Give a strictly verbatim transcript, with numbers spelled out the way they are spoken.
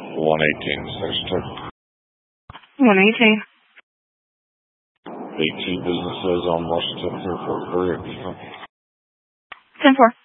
one eighteen, six two. one eighteen. eighteen businesses on Washington, Airport, Korea. ten four.